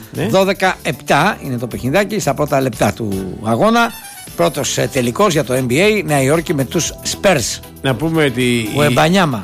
Ναι. 12-7 είναι το παιχνιδάκι στα πρώτα λεπτά του αγώνα. Πρώτος τελικός για το NBA, Νέα Υόρκη με τους Spurs. Να πούμε ότι. Ο Εμπανιάμα.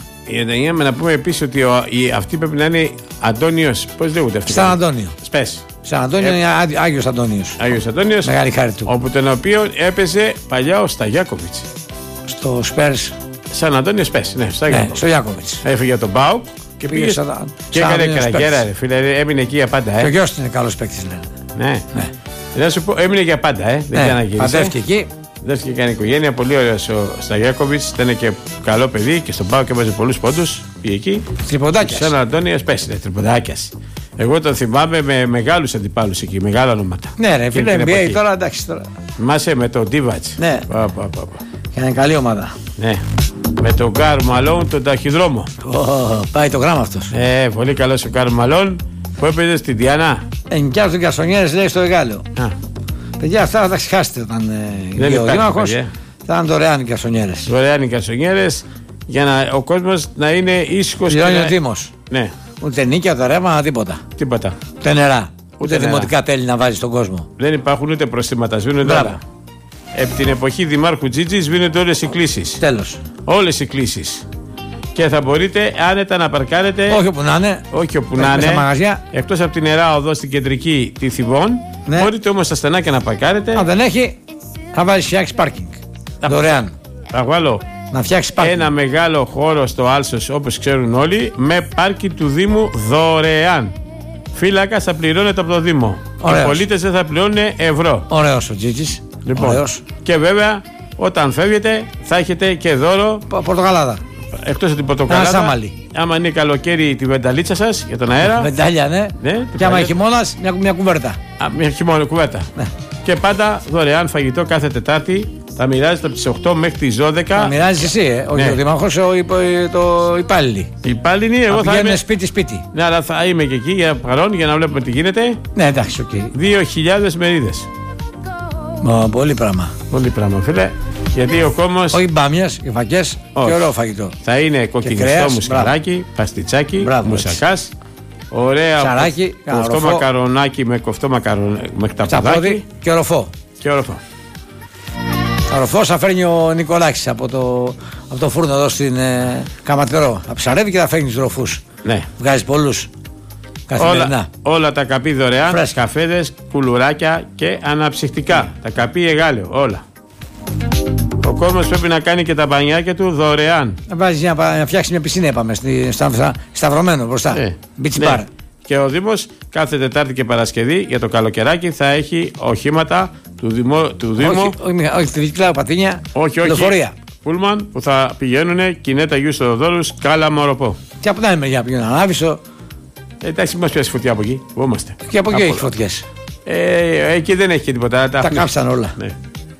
Να πούμε επίσης ότι αυτή πρέπει να είναι Αντώνιος. Πώς λέγονται αυτοί? Σαν Αντώνιο. Σπες. Σαν Αντώνιο είναι Άγιος Αντώνιος. Άγιος Αντώνιος. Μεγάλη χάρη του. Όπου τον οποίο έπαιζε παλιά ο Σταγιάκοβιτς. Στο Spurs. Σαν Αντώνιο Σπες. Ναι, στο Γιάκοβιτς. Έφυγε τον Μπάουκ και πήγε. Και έκανε καραγέρα, ρε φίλε. Έμεινε εκεί για πάντα. Και ο γιος είναι καλός παίκτης, λένε. Ναι. Να σου πω, έμεινε για πάντα, δεν ξαναγύρισε. Παντρεύτηκε εκεί. Δέστηκε και κάνει οικογένεια, πολύ ωραίος ο Σταγιάκοβιτς, ήταν και καλό παιδί και στον Πάο και έβαζε πολλούς πόντους. Πήγε εκεί. Τριποντάκιας. Σαν Αντώνιος πέσει, τριποντάκιας. Εγώ τον θυμάμαι με μεγάλους αντιπάλους εκεί, μεγάλα ονόματα. Ναι, ρε φίλε, NBA τώρα εντάξει τώρα. Θυμάσαι με τον Ντίβατς. Ναι. Και είναι καλή ομάδα. Ναι. Με τον Καρ Μαλόν, τον ταχυδρόμο. Πάει το γράμμα αυτός. Πολύ καλός ο Καρ Μαλόν που έπαιζε στην Διανά. Ενοικιάζουν γκαρσονιέρες, λέει, στο Εγάλεο. Παιδιά, αυτά θα τα ξεχάσετε όταν βγει ο Δήμαρχος. Θα είναι δωρεάν οι γκαρσονιέρες. Δωρεάν οι γκαρσονιέρες για ο κόσμος να είναι ήσυχος. Πληρώνει ο Δήμος. Ναι. Ούτε νίκια, το ρεύμα, τίποτα. Τίποτα. Ούτε νερά. Ούτε δημοτικά τέλη να βάζει στον κόσμο. Δεν υπάρχουν ούτε προστήματα, σβήνονται όλα. Επί την εποχή Δημάρχου Τζίτζη σβήνονται όλες οι κλήσεις. Τέλος. Όλες οι κλήσεις. Και θα μπορείτε άνετα να παρκάρετε. Όχι όπου να είναι. Όχι όπου να είναι. Εκτός από την Νερά Οδό στην κεντρική τη Θηβών. Ναι. Μπορείτε όμως στα στενάκια να παρκάρετε. Αν δεν έχει, θα βάλει φτιάξει πάρκινγκ. Δωρεάν. Θα βάλω να φτιάξει πάρκινγκ. Ένα μεγάλο χώρο στο Άλσος, όπως ξέρουν όλοι, με πάρκινγκ του Δήμου δωρεάν. Φύλακα θα πληρώνεται από το Δήμο. Ωραίος. Οι πολίτες δεν θα πληρώνουν ευρώ. Ωραίος ο Τζίτζης. Λοιπόν, ωραίος. Και βέβαια, όταν φεύγετε, θα έχετε και δώρο. Πορτοκαλάδα. Εκτός από την πορτοκαλάδα. Άμα είναι καλοκαίρι, τη βενταλίτσα σας για τον αέρα. Βεντάλια, ναι. Και άμα χειμώνας, μια κουβέρτα. Μια χειμώνα κουβέρτα. Ναι. Και πάντα δωρεάν φαγητό κάθε Τετάρτη. Θα μοιράζεται από τις 8 μέχρι τις 12. Θα μοιράζεις εσύ, όχι ο Δήμαρχος, το υπάλληλοι. Υπάλληλοι, εγώ θα είμαι. Σπίτι. Ναι, αλλά θα είμαι και εκεί για παρόν για να βλέπουμε τι γίνεται. Ναι, εντάξει, οκ. 2.000 μερίδες. Πολύ πράγμα. Πολύ πράγμα, φίλε. Γιατί ο κόμμος. Όχι μπάμιας, φακές και ωραίο φαγητό. Θα είναι κοκκινιστό μουσκαράκι, παστιτσάκι, μουσακάς. Ωραία. Ψαράκι, κοφτό μακαρονάκι με κοφτό χταποδάκι. Και οροφό. Ο ροφός θα φέρνει ο Νικολάκης από το φούρνο εδώ στην Καματερό. Θα ψαρεύει και θα φέρνει τους ροφούς. Ναι. Βγάζει πολλούς καθημερινά. Όλα τα καπί δωρεάν, καφέδες, κουλουράκια και αναψυχτικά. Τα καπί εγάλαιο, όλα. Ο κόσμος πρέπει να κάνει και τα μπανιάκια του δωρεάν. Να φτιάξει μια πισίνα, είπαμε, σταυρωμένο μπροστά. Beach bar. Και ο Δήμος κάθε Τετάρτη και Παρασκευή για το καλοκαιράκι θα έχει οχήματα του Δήμου. Όχι, τη Δικλάου Πατίνια. Όχι. Πούλμαν που θα πηγαίνουν Κινέτα Αγίου Θεοδόρους, Κάλα Μοροπό. Και από την άλλη μεριά πηγαίνουν Ανάβησο. Εντάξει, μας πιάσει φωτιά από εκεί. Βόμαστε. Και από εκεί έχει φωτιές. Εκεί δεν έχει και τίποτα. Τα κάψαν όλα. Ναι.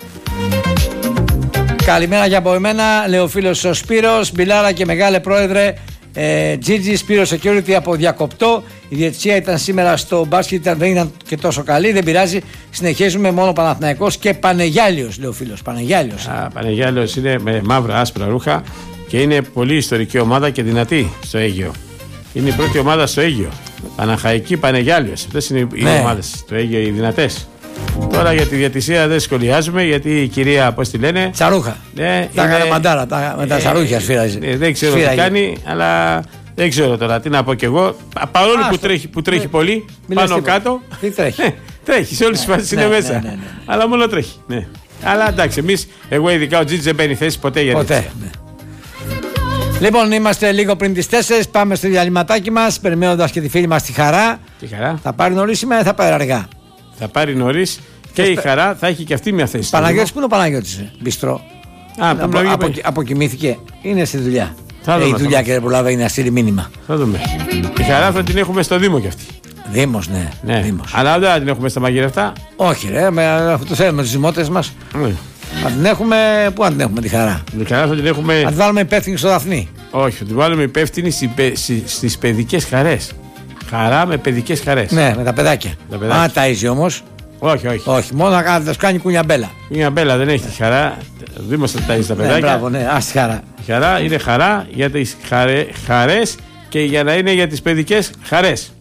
Καλημέρα και από εμένα, λέει ο φίλος ο Σπύρος. Μπιλάρα και μεγάλε πρόεδρε. Τζίτζι, Σπύρο Security από διακοπτό. Η διαιτησία ήταν σήμερα στο μπάσκετ, δεν ήταν και τόσο καλή. Δεν πειράζει. Συνεχίζουμε μόνο Παναθηναϊκός και Πανεγιάλιος, λέει ο φίλος. Πανεγιάλιος είναι με μαύρα άσπρα ρούχα και είναι πολύ ιστορική ομάδα και δυνατή στο Αίγυο. Είναι η πρώτη ομάδα στο Αίγυο. Παναχαϊκή Πανεγιάλιος. Αυτές είναι οι ομάδες στο Αίγυο, οι δυνατές. Τώρα για τη διατησία δεν σχολιάζουμε γιατί η κυρία, πώς τη λένε. Τσαρούχα. Ναι, τα έκανε μαντάρα, με τα τσαρούχια σφύραζε. Δεν ξέρω τι κάνει, αλλά δεν ξέρω τώρα τι να πω κι εγώ. Παρόλο που τρέχει πολύ, πάνω κάτω. Τι τρέχει. Τρέχει, σε όλες τις φάσεις είναι μέσα. Ναι. Αλλά μόνο τρέχει. Ναι. Αλλά εντάξει, εγώ ειδικά ο Τζίτζης δεν παίρνει θέση ποτέ για ποτέ. Ναι. Λοιπόν, είμαστε λίγο πριν τις 4. Πάμε στο διαλυματάκι μας, περιμένοντας και τη φίλη μας τη Χαρά. Θα πάρει νωρίς σήμερα ή θα πάρει αργά? Θα πάρει νωρίς και η Χαρά θα έχει και αυτή μια θέση. Παναγιώτης, πού είναι ο Παναγιώτης? Μπιστρό. Αποκοιμήθηκε. Είναι στη δουλειά. Η δουλειά και δεν προλάβει να στείλει μήνυμα. Θα δούμε. Η Χαρά θα την έχουμε στο Δήμο κι αυτή. Δήμος, ναι. Δήμος. Αλλά δεν θα την έχουμε στα μαγειρευτά. Όχι, ρε, το θέλουμε τους δημότες μας. Θα την έχουμε. Πού να την έχουμε τη Χαρά? Τη Χαρά θα την έχουμε. Θα την βάλουμε υπεύθυνη στο Δαφνί. Όχι, θα την βάλουμε υπεύθυνη στις παιδικές χαρές. Χαρά με παιδικές χαρές. Ναι, με τα παιδάκια. Αν ταΐζει όμως. Όχι, μόνο να κάνει κουνιαμπέλα. Κουνιαμπέλα δεν έχει τη Χαρά. Ο Δήμος θα ταΐζει τα παιδάκια. Μπράβο, ναι, ας τη Χαρά. Η Χαρά είναι χαρά για τις χαρές και για να είναι για τις παιδικές χαρές.